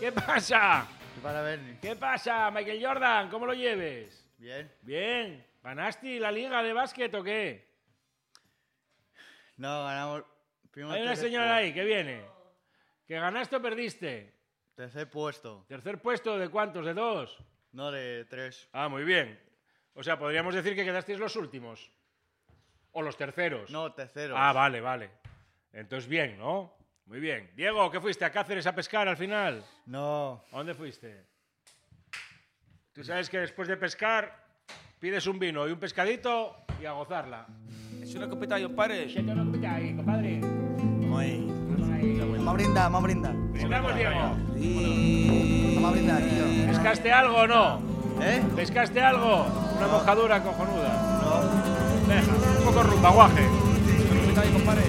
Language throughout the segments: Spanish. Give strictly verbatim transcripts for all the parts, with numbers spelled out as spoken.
¿Qué pasa? ¿Qué pasa, Bernie? ¿Qué pasa, Michael Jordan? ¿Cómo lo lleves? Bien. Bien. ¿Ganaste la liga de básquet o qué? No, ganamos... fuimos Hay una tercer señora puesto. ahí que viene. ¿Que ganaste o perdiste? Tercer puesto. ¿Tercer puesto de cuántos? ¿De dos? No, de tres. Ah, muy bien. O sea, podríamos decir que quedasteis los últimos. O los terceros. No, tercero. Ah, vale, vale. Entonces bien, ¿no? Muy bien. Diego, ¿qué fuiste? ¿A Cáceres a pescar al final? No. ¿A dónde fuiste? Tú sabes que después de pescar pides un vino y un pescadito y a gozarla. Es una copita ahí, compadre. Échate una copita ahí, compadre. Vamos ahí. Vamos ahí. Vamos a brindar, vamos a brindar. Brindamos, Diego. Sí. Vamos a brindar, tío. ¿Pescaste algo o no? ¿Eh? ¿Pescaste algo? Una mojadura cojonuda. No. Deja, un poco rumba, guaje. Una copita ahí, compadre.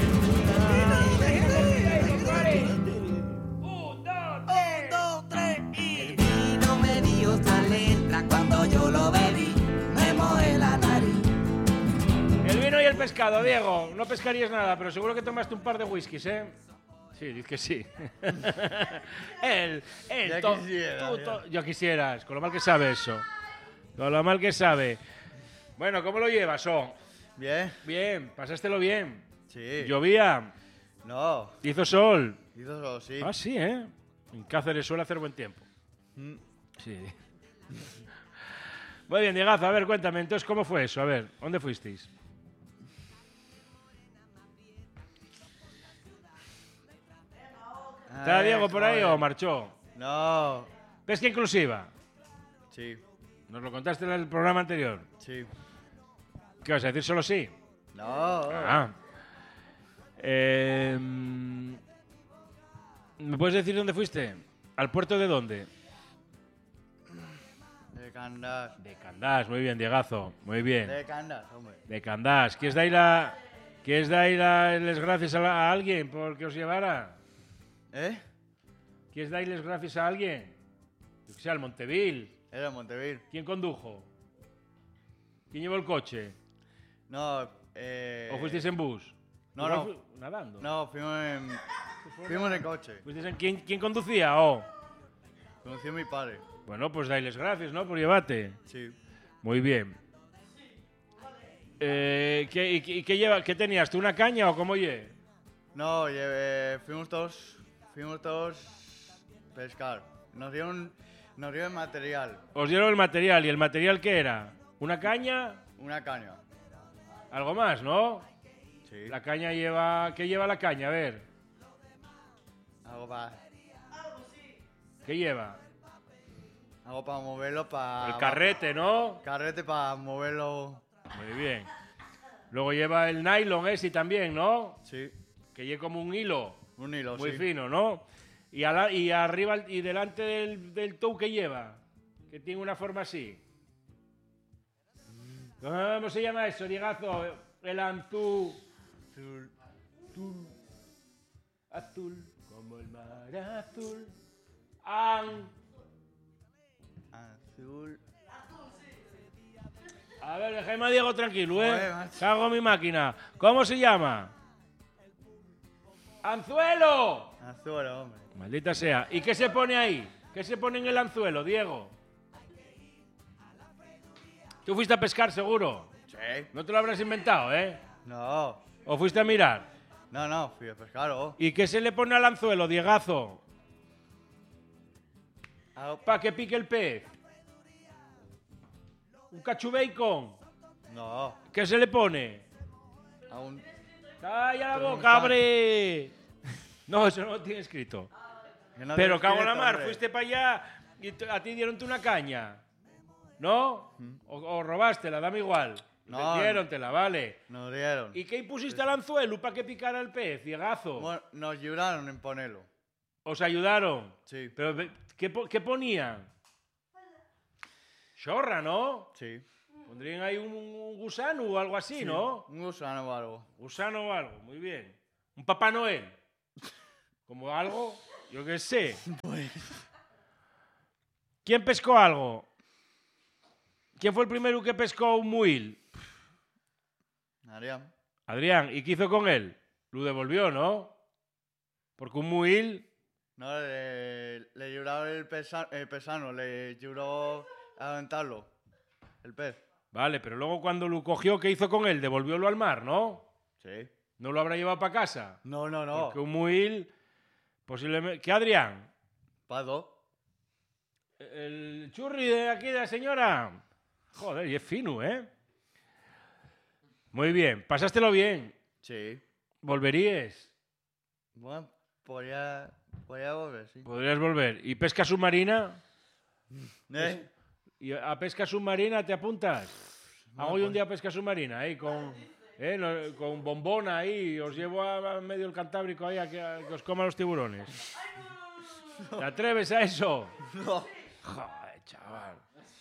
Un, dos, Un, dos, tres y... El vino me dio esta letra cuando yo lo bebí, me mojé la nariz. El vino y el pescado, Diego. No pescarías nada, pero seguro que tomaste un par de whiskies, ¿eh? Sí, dices que sí. el, el Ya to- quisiera, tú ya. to- yo quisieras, con lo mal que sabe eso. Con lo mal que sabe. Bueno, ¿cómo lo llevas, oh? Bien. Bien, pasástelo bien. Sí. Llovía, No. hizo sol. Hizo solo sí. Ah, sí, ¿eh? En Cáceres suele hacer buen tiempo. Mm. Sí. Muy bien, Diegazo, a ver, cuéntame, entonces, ¿cómo fue eso? A ver, ¿dónde fuisteis? ¿Está Ay, Diego por ahí joder. o marchó? No. Pesca inclusiva. Sí. Nos lo contaste en el programa anterior. Sí. ¿Qué vas a decir? ¿Solo sí? No. Ah. Eh, ¿Me puedes decir dónde fuiste? ¿Al puerto de dónde? De Candás. De Candás, muy bien, Diegazo. Muy bien. De Candás, hombre. De Candás. ¿Quieres dar la, ¿quieres dar las gracias a, la- a alguien por que os llevara? ¿Eh? ¿Quieres darles gracias a alguien? Yo que sé, al Montevil. Era Montevil. ¿Quién condujo? ¿Quién llevó el coche? No, eh... ¿O fuisteis en bus? no, Igual no. fu- ¿Nadando? No, fuimos en... Fuimos en coche. ¿Fuisteis en quién, quién conducía? Oh. Conocí a mi padre. Bueno, pues dailes gracias, ¿no? Por llevarte. Sí. Muy bien. Eh, ¿qué, y qué- y qué lleva, ¿Qué tenías? ¿Tú una caña o cómo ye? No, llevé- fuimos todos... Fuimos todos... pescar. Nos dieron... Nos dieron material. Os dieron el material. ¿Y el material qué era? ¿Una caña? Una caña. Algo más, ¿no? Sí. La caña lleva... ¿Qué lleva la caña? A ver. Algo para... ¿Qué lleva? Algo para moverlo para... El carrete, ¿no? Carrete para moverlo... Muy bien. Luego lleva el nylon ese también, ¿no? Sí. Que lleva como un hilo. Un hilo, Muy sí. fino, ¿no? Y, ala- y arriba y delante del, del tow que lleva, que tiene una forma así. ¿Cómo se llama eso, Diegazo? El antú. Azul. Azul, azul, como el mar azul. An. Azul. A ver, dejadme a Diego tranquilo, ¿eh? Joder, macho. Cago en mi máquina. ¿Cómo se llama? ¡Anzuelo! Azul, hombre. Maldita sea. ¿Y qué se pone ahí? ¿Qué se pone en el anzuelo, Diego? ¿Tú fuiste a pescar seguro? Sí. No te lo habrás inventado, ¿eh? No. ¿O fuiste a mirar? No, no, fui a pescar, oh. ¿Y qué se le pone al anzuelo, Diegazo? Algo- Para que pique el pez. ¿Un cachu bacon? No. ¿Qué se le pone? Aún... ¡Calla la Pero boca, no hombre! No, eso no lo tiene escrito. que no Pero te cago en la escrito, mar, hombre. fuiste para allá y t- a ti dieron una caña. ¿No? O, o robástela, dame igual. No. Dierontela, vale. Nos dieron. ¿Y qué pusiste al anzuelo para que picara el pez, Diegazo? Bueno, nos ayudaron en ponerlo. ¿Os ayudaron? Sí. Pero, ve- ¿qué, po- qué ponían? Chorra, ¿no? Sí. Pondrían ahí un, un gusano o algo así, ¿no? Un gusano o algo. Gusano o algo, muy bien. Un Papá Noel. Como algo, yo qué sé. Pues... ¿Quién pescó algo? ¿Quién fue el primero que pescó un muil? Adrián. Adrián. ¿Y qué hizo con él? Lo devolvió, ¿no? Porque un muil No, le, le lloraba el, pesa, el pesano, le lloró a aventarlo, el pez. Vale, pero luego cuando lo cogió, ¿qué hizo con él? Devolviólo al mar, ¿no? Sí. ¿No lo habrá llevado para casa? No, no, no. Porque un muil, posiblemente... ¿Qué, Adrián? Pado. El churri de aquí de la señora. Joder, y es fino, ¿eh? Muy bien. ¿Pasástelo bien? Sí. ¿Volverías? Bueno, podría, podría volver, sí. Podrías volver. ¿Y pesca submarina? ¿Eh? ¿Y a pesca submarina te apuntas? Hago yo un día pesca submarina, ahí con, eh, no- con bombona ahí, os llevo a, a medio del Cantábrico ahí a que, a que os coman los tiburones. ¿Te atreves a eso? No. Joder, chaval.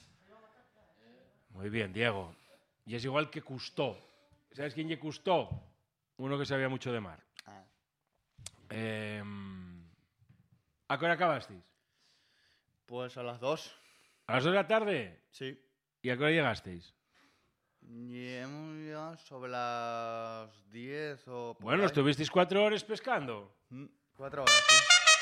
Muy bien, Diego. Y es igual que Cousteau. ¿Sabes quién es Cousteau? Uno que sabía mucho de mar. Ah. Eh, ¿A qué hora acabasteis? Pues a las dos. ¿A las dos de la tarde? Sí. ¿Y a qué hora llegasteis? Y hemos llegado sobre las diez o... por Bueno, ahí. estuvisteis cuatro horas pescando. Mm, Cuatro horas, sí.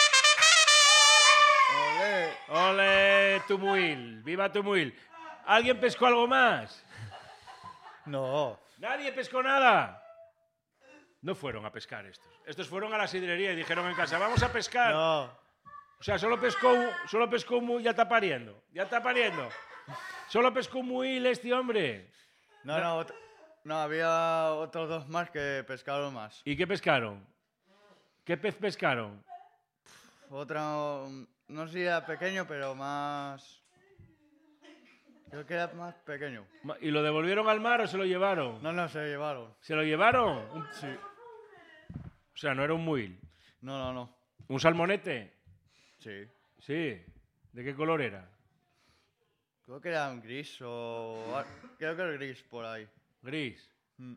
¡Olé! ¡Ole, Tumuil! ¡Viva Tumuil! ¿Alguien pescó algo más? No. ¿Nadie pescó nada? No fueron a pescar estos. Estos fueron a la sidrería y dijeron en casa, vamos a pescar. No. O sea, solo pescó, un- solo pescó un muil, ya está pariendo. Ya está pariendo. Solo pescó un muil este hombre. No, no, ot- no, había otros dos más que pescaron más. ¿Y qué pescaron? ¿Qué pez pescaron? Otro, mm, no sé si era pequeño, pero más... Creo que era más pequeño. Ma- ¿Y lo devolvieron al mar o se lo llevaron? No, no, se llevaron. ¿Se lo llevaron? Un- Sí. O sea, no era un muil. No, no, no. ¿Un salmonete? Sí. Sí. ¿De qué color era? Creo que era un gris o... al- Creo que era gris por ahí. Gris. Mm.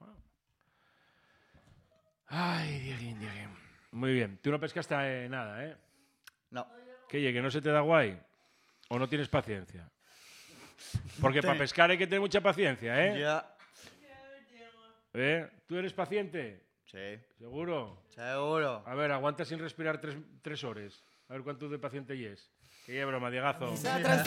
Ay, Dieguín, Dieguín. Muy bien. Tú no pescaste eh, nada, ¿eh? No. ¿Qué, oye, que no se te da guay? ¿O no tienes paciencia? Porque para Ten- pescar hay que tener mucha paciencia, ¿eh? Ya. ¿Eh? ¿Tú eres paciente? Sí. ¿Seguro? Seguro. A ver, aguanta sin respirar tres, tres horas. A ver cuánto de paciente y es. Que ya broma, Diegazo.